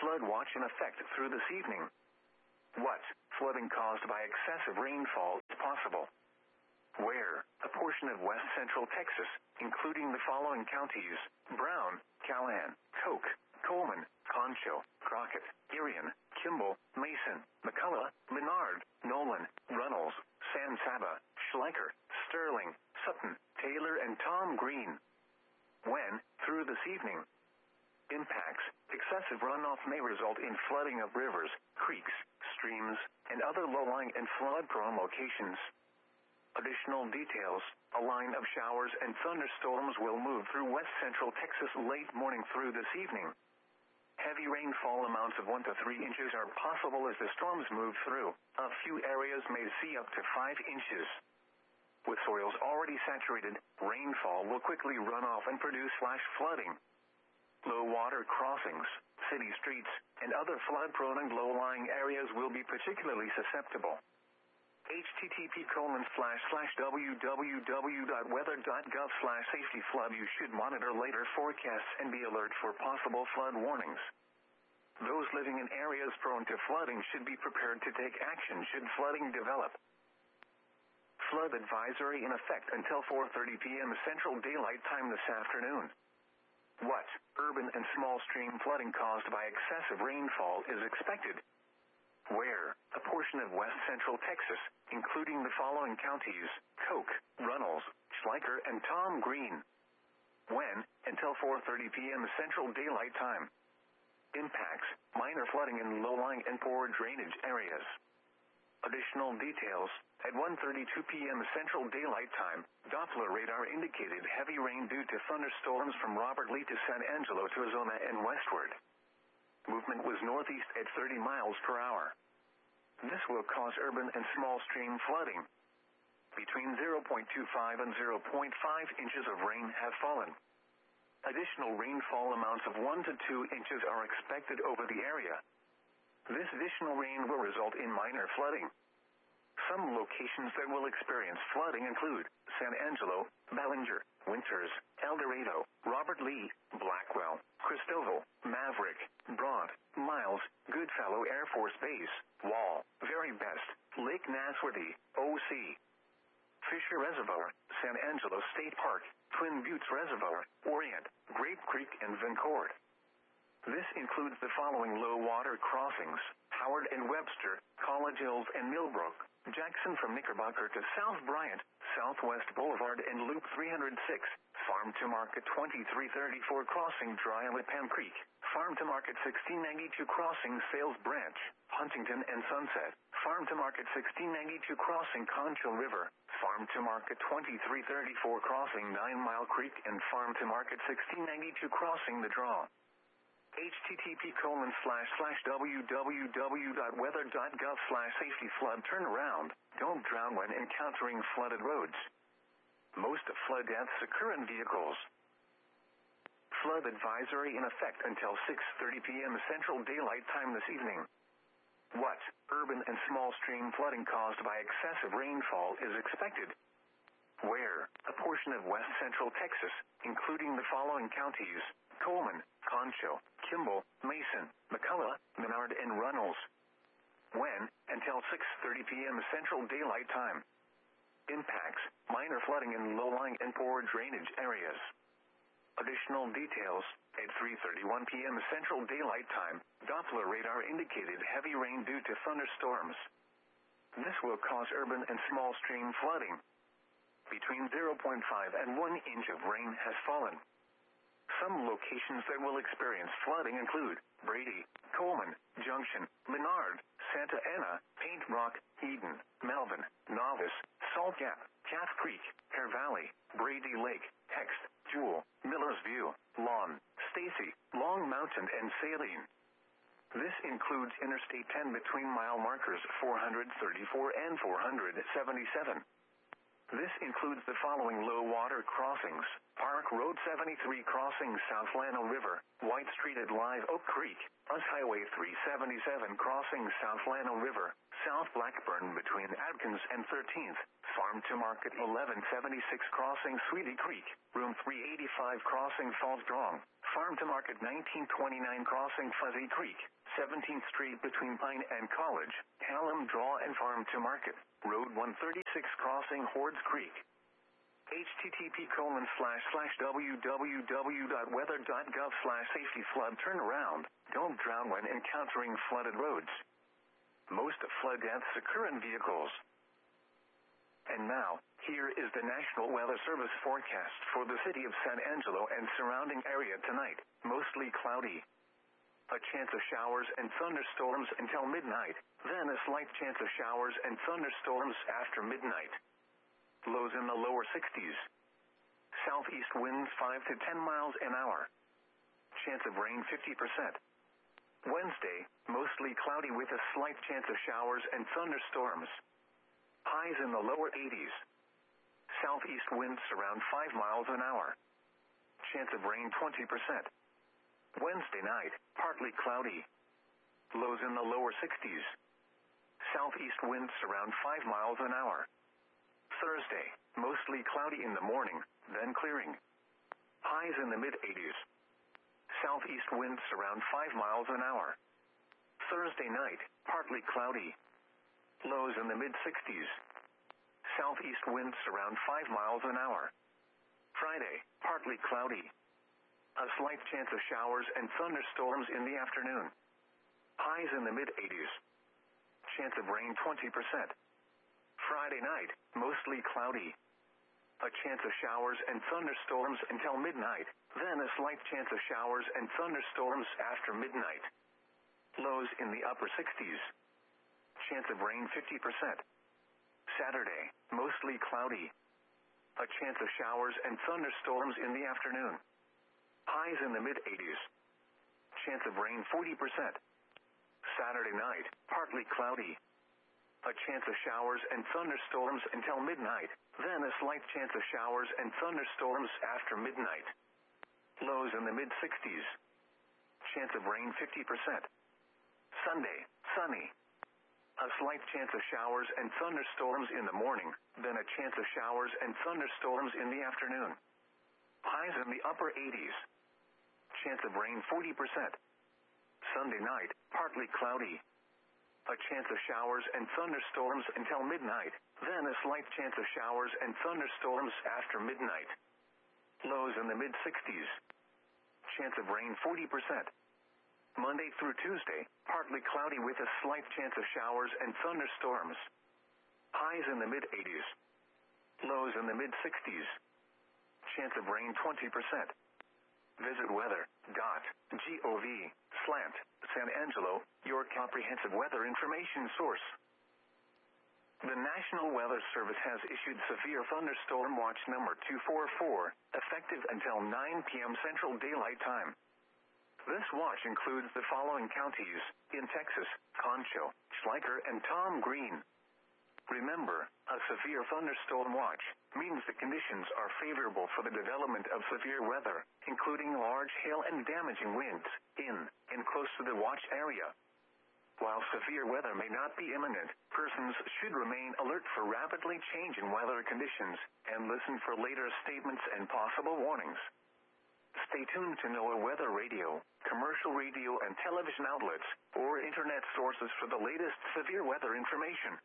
flood watch in effect through this evening. What flooding caused by excessive rainfall is possible? Where a portion of west central Texas, including the following counties: Brown, Callahan, Coke, Coleman, Concho, Crockett, Irion, Kimball, Mason, McCullough, Menard, Nolan, Runnels, San Saba, Schleicher, Sterling, Sutton, Taylor, and Tom Green. When, through this evening. Impacts: excessive runoff may result in flooding of rivers, creeks, streams, and other low-lying and flood-prone locations. Additional details: a line of showers and thunderstorms will move through west central Texas late morning through this evening. Heavy rainfall amounts of one to three inches are possible as the storms move through. A few areas may see up to five inches. With soils already saturated, rainfall will quickly run off and produce flash flooding. Low water crossings, city streets, and other flood-prone and low-lying areas will be particularly susceptible. http colon slash slash www.weather.gov slash safety flood. You should monitor later forecasts and be alert for possible flood warnings. Those living in areas prone to flooding should be prepared to take action should flooding develop. Flood advisory in effect until four thirty p.m. Central Daylight Time this afternoon. What urban and small stream flooding caused by excessive rainfall is expected? Where a portion of west central Texas, including the following counties: Coke, Runnels, Schleicher, and Tom Green. When, until four thirty p.m. Central Daylight Time. Impacts: minor flooding in low-lying and poor drainage areas. Additional details: at one thirty-two p.m. Central Daylight Time, Doppler radar indicated heavy rain due to thunderstorms from Robert Lee to San Angelo to Azona and westward. Movement was northeast at thirty miles per hour. This will cause urban and small stream flooding. Between zero point two five and zero point five inches of rain have fallen. Additional rainfall amounts of one to two inches are expected over the area. This additional rain will result in minor flooding. Some locations that will experience flooding include San Angelo, Ballinger, Winters, El Dorado, Robert Lee, Blackwell, Cristoval, Maverick, Brant, Miles, Goodfellow Air Force Base, Wall, Very Best, Lake Nasworthy, O C, Fisher Reservoir, San Angelo State Park, Twin Buttes Reservoir, Orient, Grape Creek, and Vancord. This includes the following low water crossings: Howard and Webster, College Hills and Millbrook, Jackson from Knickerbocker to South Bryant, Southwest Boulevard and Loop three oh six, Farm to Market twenty-three thirty-four crossing Dry Lipan Creek, Farm to Market sixteen ninety-two crossing Sales Branch, Huntington and Sunset, Farm to Market sixteen ninety-two crossing Concho River, Farm to Market twenty-three thirty-four crossing Nine Mile Creek, and Farm to Market sixteen ninety-two crossing The Draw. http colon slash slash www.weather.gov slash safety flood. Turn around. Don't drown when encountering flooded roads. Most flood deaths occur in vehicles. Flood advisory in effect until six thirty p.m. Central Daylight Time this evening. What urban and small stream flooding caused by excessive rainfall is expected? Where a portion of west central Texas, including the following counties: Coleman, Concho, Kimball, Mason, McCullough, Menard, and Runnels. When, until six thirty p.m. Central Daylight Time. Impacts: minor flooding in low-lying and poor drainage areas. Additional details: at three thirty-one p.m. Central Daylight Time, Doppler radar indicated heavy rain due to thunderstorms. This will cause urban and small stream flooding. Between zero point five and one inch of rain has fallen. Some locations that will experience flooding include Brady, Coleman, Junction, Menard, Santa Ana, Paint Rock, Eden, Melvin, Novice, Salt Gap, Calf Creek, Hare Valley, Brady Lake, Hext, Jewel, Miller's View, Lawn, Stacy, Long Mountain, and Saline. This includes Interstate ten between mile markers four thirty-four and four seventy-seven. This includes the following low water crossings: Park Road seventy-three crossing South Llano River, White Street at Live Oak Creek, U S Highway three seventy-seven crossing South Llano River, South Blackburn between Adkins and thirteenth, Farm to Market eleven seventy-six crossing Sweetie Creek, room three eighty-five crossing Falls Drong. Farm to Market nineteen twenty-nine crossing Fuzzy Creek, seventeenth Street between Pine and College, Hallam Draw and Farm to Market, Road one thirty-six crossing Hordes Creek. http colon slash slash www.weather.gov slash safety flood turnaround. Don't drown when encountering flooded roads. Most flood deaths occur in vehicles. And now, here is the National Weather Service forecast for the city of San Angelo and surrounding area tonight. Mostly cloudy. A chance of showers and thunderstorms until midnight, then a slight chance of showers and thunderstorms after midnight. Lows in the lower sixties. Southeast winds five to ten miles an hour. Chance of rain fifty percent. Wednesday, mostly cloudy with a slight chance of showers and thunderstorms. Highs in the lower eighties. Southeast winds around five miles an hour. Chance of rain twenty percent. Wednesday night, partly cloudy. Lows in the lower sixties. Southeast winds around five miles an hour. Thursday, mostly cloudy in the morning, then clearing. Highs in the mid-eighties. Southeast winds around five miles an hour. Thursday night, partly cloudy. Lows in the mid-sixties. Southeast winds around five miles an hour. Friday, partly cloudy. A slight chance of showers and thunderstorms in the afternoon. Highs in the mid-eighties. Chance of rain twenty percent. Friday night, mostly cloudy. A chance of showers and thunderstorms until midnight, then a slight chance of showers and thunderstorms after midnight. Lows in the upper sixties. Chance of rain fifty percent. Saturday, mostly cloudy. A chance of showers and thunderstorms in the afternoon. Highs in the mid-eighties. Chance of rain forty percent. Saturday night, partly cloudy. A chance of showers and thunderstorms until midnight, then a slight chance of showers and thunderstorms after midnight. Lows in the mid-sixties. Chance of rain fifty percent. Sunday, sunny. A slight chance of showers and thunderstorms in the morning, then a chance of showers and thunderstorms in the afternoon. Highs in the upper eighties. Chance of rain forty percent. Sunday night, partly cloudy. A chance of showers and thunderstorms until midnight, then a slight chance of showers and thunderstorms after midnight. Lows in the mid-sixties. Chance of rain forty percent. Monday through Tuesday, partly cloudy with a slight chance of showers and thunderstorms. Highs in the mid-eighties. Lows in the mid-sixties. Chance of rain twenty percent. Visit weather dot gov slash San Angelo, your comprehensive weather information source. The National Weather Service has issued severe thunderstorm watch number two four four, effective until nine p.m. Central Daylight Time. This watch includes the following counties in Texas: Concho, Schleicher, and Tom Green. Remember, a severe thunderstorm watch means the conditions are favorable for the development of severe weather, including large hail and damaging winds, in and close to the watch area. While severe weather may not be imminent, persons should remain alert for rapidly changing weather conditions and listen for later statements and possible warnings. Stay tuned to NOAA Weather Radio, commercial radio and television outlets, or internet sources for the latest severe weather information.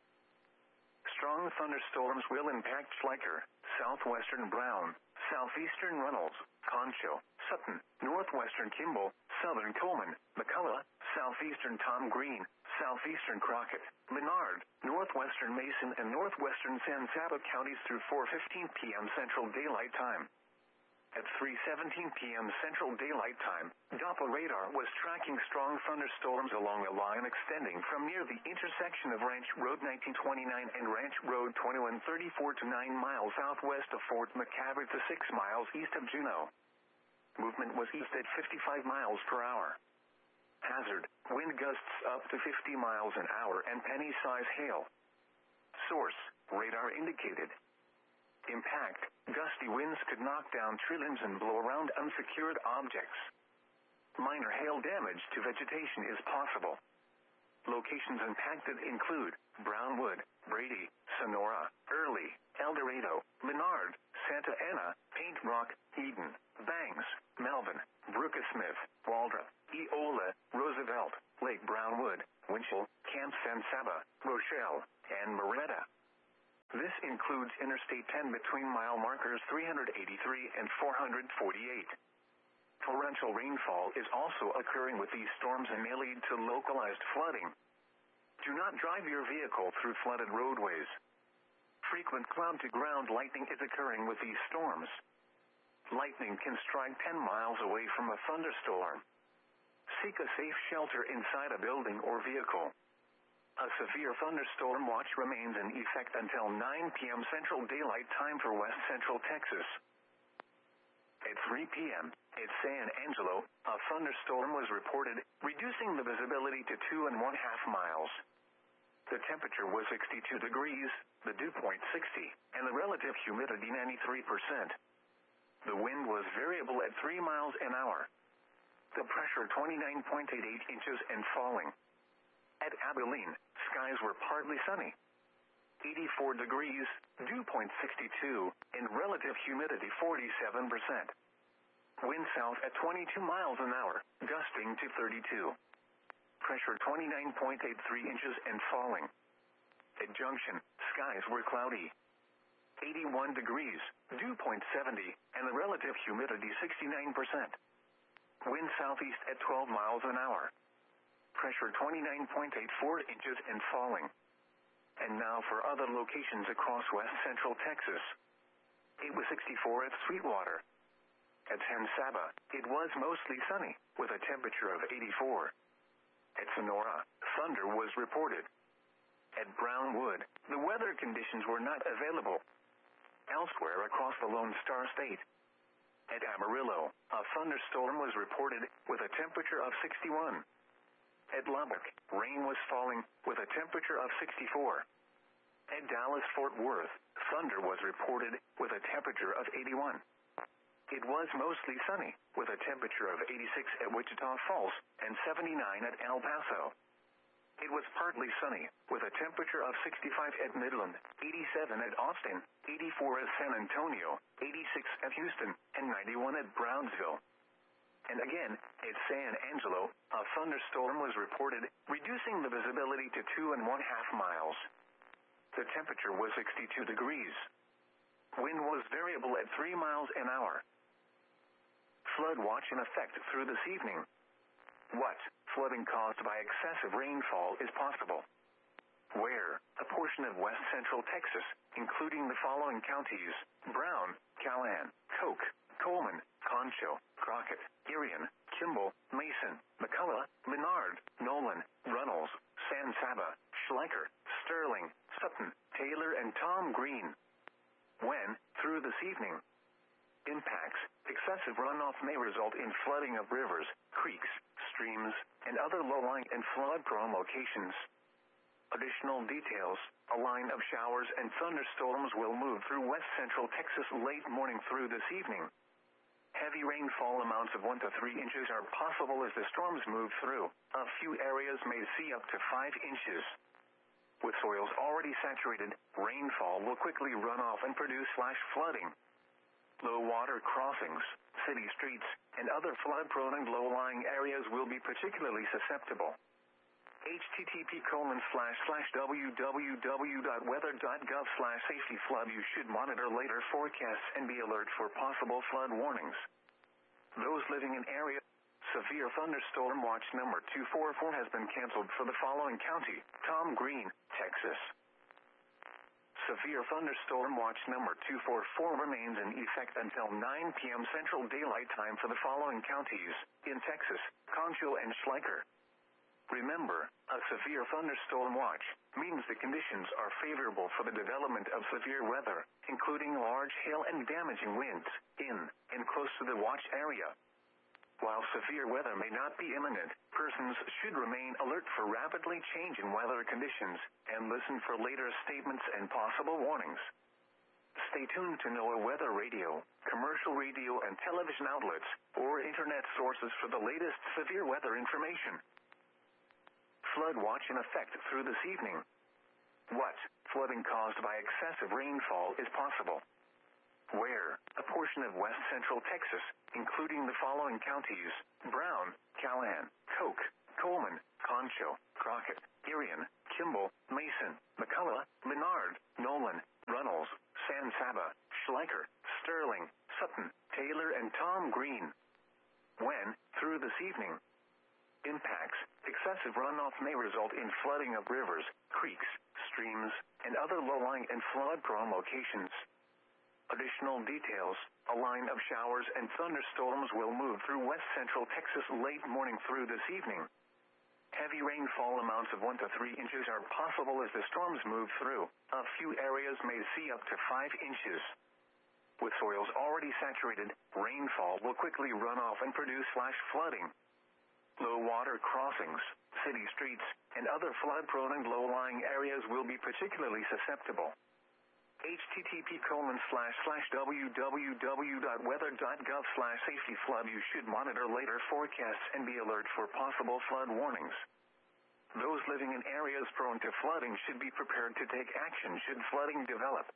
Strong thunderstorms will impact Schleicher, southwestern Brown, southeastern Runnels, Concho, Sutton, northwestern Kimball, southern Coleman, McCullough, southeastern Tom Green, southeastern Crockett, Menard, northwestern Mason, and northwestern San Saba counties through four fifteen p.m. Central Daylight Time. At three seventeen p.m. Central Daylight Time, Doppler radar was tracking strong thunderstorms along a line extending from near the intersection of Ranch Road nineteen twenty-nine and Ranch Road twenty-one thirty-four to nine miles southwest of Fort McCabe to six miles east of Juneau. Movement was east at fifty-five miles per hour. Hazard, wind gusts up to fifty miles an hour and penny-size hail. Source, radar indicated. Impact, gusty winds could knock down tree limbs and blow around unsecured objects. Minor hail damage to vegetation is possible. Locations impacted include Brownwood, Brady, Sonora, Irving, Shirley, El Dorado, Menard, Santa Ana, Paint Rock, Eden, Bangs, Melvin, Brooksmith, Waldrop, Eola, Roosevelt, Lake Brownwood, Winchell, Camp San Saba, Rochelle, and Moretta. This includes Interstate ten between mile markers three hundred eighty-three and four hundred forty-eight. Torrential rainfall is also occurring with these storms and may lead to localized flooding. Do not drive your vehicle through flooded roadways. Frequent cloud-to-ground lightning is occurring with these storms. Lightning can strike ten miles away from a thunderstorm. Seek a safe shelter inside a building or vehicle. A severe thunderstorm watch remains in effect until nine p.m. Central Daylight Time for West Central Texas. At three p.m. at San Angelo, a thunderstorm was reported, reducing the visibility to two and one half miles. The temperature was sixty-two degrees, the dew point sixty, and the relative humidity ninety-three percent. The wind was variable at three miles an hour. The pressure twenty-nine point eight eight inches and falling. At Abilene, skies were partly sunny. eighty-four degrees, dew point sixty-two, and relative humidity forty-seven percent. Wind south at twenty-two miles an hour, gusting to thirty-two. Pressure twenty-nine point eight three inches and falling. At Junction, skies were cloudy. eighty-one degrees, dew point seventy, and the relative humidity sixty-nine percent. Wind southeast at twelve miles an hour. Pressure twenty-nine point eight four inches and falling. And now for other locations across west central Texas. It was sixty-four at Sweetwater. At San Saba, it was mostly sunny, with a temperature of eighty-four. At Sonora, thunder was reported. At Brownwood, the weather conditions were not available. Elsewhere across the Lone Star State. At Amarillo, a thunderstorm was reported, with a temperature of sixty-one. At Lubbock, rain was falling, with a temperature of sixty-four. At Dallas-Fort Worth, thunder was reported, with a temperature of eighty-one. It was mostly sunny, with a temperature of eighty-six at Wichita Falls, and seventy-nine at El Paso. It was partly sunny, with a temperature of sixty-five at Midland, eighty-seven at Austin, eighty-four at San Antonio, eighty-six at Houston, and ninety-one at Brownsville. And again, at San Angelo, a thunderstorm was reported, reducing the visibility to two and one half miles. The temperature was sixty-two degrees. Wind was variable at three miles an hour. Flood watch in effect through this evening. What flooding caused by excessive rainfall is possible? Where? A portion of west central Texas, including the following counties: Brown, Callahan, Coke, Coleman, Concho, Crockett, Irion, Kimball, Mason, McCullough, Menard, Nolan, Runnels, San Saba, Schleicher, Sterling, Sutton, Taylor, and Tom Green. When? Through this evening. Impacts: excessive runoff may result in flooding of rivers, creeks, streams, and other low-lying and flood-prone locations. Additional details: a line of showers and thunderstorms will move through west central Texas late morning through this evening. Heavy rainfall amounts of one to three inches are possible as the storms move through. A few areas may see up to five inches. With soils already saturated, rainfall will quickly run off and produce flash flooding. Low water crossings, city streets, and other flood-prone and low-lying areas will be particularly susceptible. http colon slash slash www.weather.gov slash safety flood. You should monitor later forecasts and be alert for possible flood warnings. Those living in area severe thunderstorm watch number two forty-four has been canceled for the following county: Tom Green, Texas. Severe thunderstorm watch number two forty-four remains in effect until nine p.m. Central Daylight Time for the following counties in Texas: Concho and Schleicher. Remember, a severe thunderstorm watch means the conditions are favorable for the development of severe weather, including large hail and damaging winds, in and close to the watch area. While severe weather may not be imminent, persons should remain alert for rapidly changing weather conditions and listen for later statements and possible warnings. Stay tuned to NOAA Weather Radio, commercial radio and television outlets, or internet sources for the latest severe weather information. Flood watch in effect through this evening. What flooding caused by excessive rainfall is possible? Where a portion of west central Texas, including the following counties: Brown, Callahan, Koch, Coleman, Concho, Crockett, Irion, Kimball, Mason, McCullough, Menard, Nolan, Runnels, San Saba, Schleicher, Sterling, Sutton, Taylor, and Tom Green. When, through this evening. Impacts: excessive runoff may result in flooding of rivers, creeks, streams, and other low-lying and flood-prone locations. Additional details: a line of showers and thunderstorms will move through west central Texas late morning through this evening. Heavy rainfall amounts of one to three inches are possible as the storms move through. A few areas may see up to five inches. With soils already saturated, rainfall will quickly run off and produce flash flooding. Low water crossings, city streets, and other flood-prone and low-lying areas will be particularly susceptible. http colon slash slash www.weather.gov slash safety flood. You should monitor later forecasts and be alert for possible flood warnings. Those living in areas prone to flooding should be prepared to take action should flooding develop.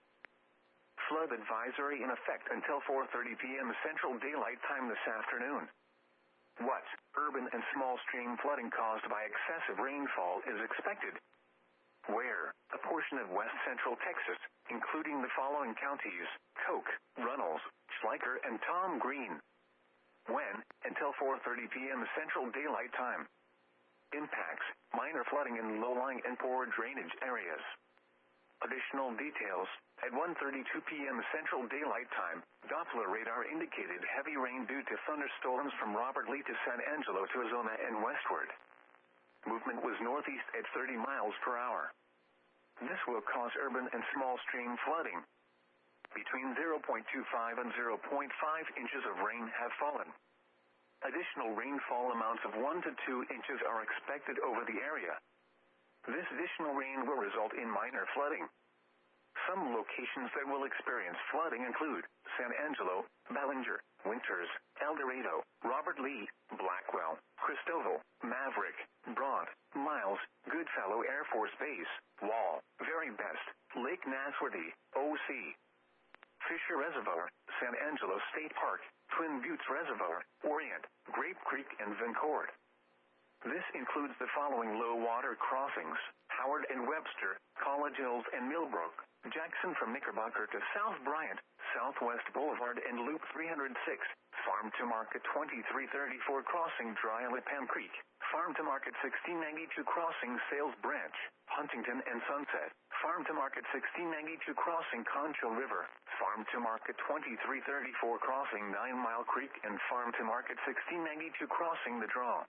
Flood advisory in effect until four thirty p.m. Central Daylight Time this afternoon. What urban and small stream flooding caused by excessive rainfall is expected? Where a portion of west central Texas, including the following counties: Koch, Runnels, Schleicher, and Tom Green. When, until four thirty p.m. Central Daylight Time. Impacts: minor flooding in low-lying and poor drainage areas. Additional details: at one thirty-two p.m. Central Daylight Time, Doppler radar indicated heavy rain due to thunderstorms from Robert Lee to San Angelo to Arizona and westward. Movement was northeast at thirty miles per hour. This will cause urban and small stream flooding. Between zero point two five and zero point five inches of rain have fallen. Additional rainfall amounts of one to two inches are expected over the area. This additional rain will result in minor flooding. Some locations that will experience flooding include San Angelo, Ballinger, Winters, El Dorado, Robert Lee, Blackwell, Cristoval, Maverick, Brant, Miles, Goodfellow Air Force Base, Wall, Very Best, Lake Nasworthy, O C, Fisher Reservoir, San Angelo State Park, Twin Buttes Reservoir, Orient, Grape Creek, and Vencourt. This includes the following low water crossings: Howard and Webster, College Hills and Millbrook, Jackson from Knickerbocker to South Bryant, Southwest Boulevard and Loop three oh six, Farm to Market twenty-three thirty-four crossing Dry Lipan Creek, Farm to Market sixteen ninety-two crossing Sales Branch, Huntington and Sunset, Farm to Market sixteen ninety-two crossing Concho River, Farm to Market twenty-three thirty-four crossing Nine Mile Creek, and Farm to Market sixteen ninety-two crossing The Draw.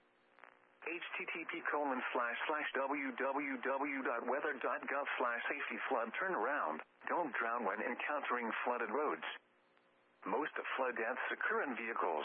http colon slash slash www.weather.gov slash safety flood. Turn around. Don't drown when encountering flooded roads. Most flood deaths occur in vehicles.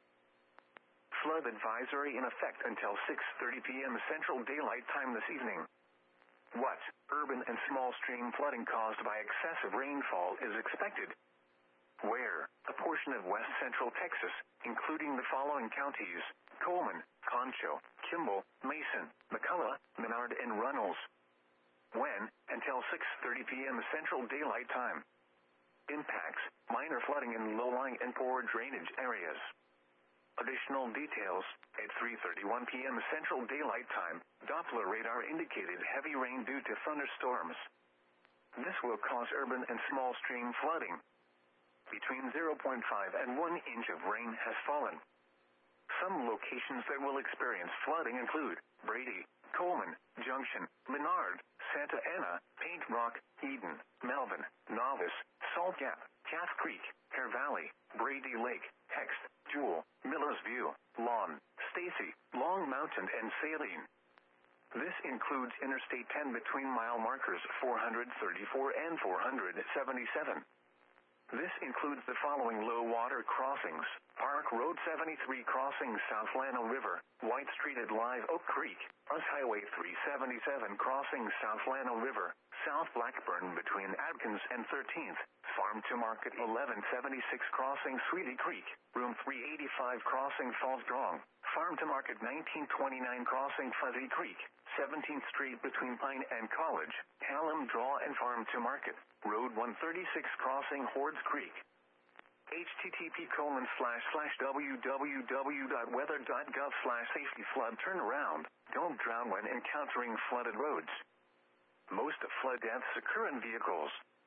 Flood advisory in effect until six thirty p.m. Central Daylight Time this evening. What urban and small stream flooding caused by excessive rainfall is expected? Where a portion of west central Texas, including the following counties: Coleman, Concho, Kimball, Mason, McCullough, Menard, and Runnels. When, until six thirty p.m. Central Daylight Time. Impacts: minor flooding in low-lying and poor drainage areas. Additional details: at three thirty-one p.m. Central Daylight Time, Doppler radar indicated heavy rain due to thunderstorms. This will cause urban and small stream flooding. Between zero point five and one inch of rain has fallen. Some locations that will experience flooding include Brady, Coleman, Junction, Menard, Santa Ana, Paint Rock, Eden, Melvin, Novice, Salt Gap, Calf Creek, Hare Valley, Brady Lake, Hext, Jewel, Miller's View, Lawn, Stacy, Long Mountain, and Saline. This includes Interstate ten between mile markers four thirty-four and four seventy-seven. This includes the following low water crossings: Park Road seventy-three crossing South Llano River, White Street at Live Oak Creek, U S Highway three seventy-seven crossing South Llano River, South Blackburn between Adkins and thirteenth, Farm to Market eleven seventy-six crossing Sweetie Creek, Room three eighty-five crossing Falls Drong, Farm to Market nineteen twenty-nine crossing Fuzzy Creek, seventeenth Street between Pine and College, Hallam Draw and Farm to Market, Road one thirty-six crossing Hordes Creek. http colon slash slash www.weather.gov slash safety flood turnaround. Don't drown when encountering flooded roads. Most flood deaths occur in vehicles.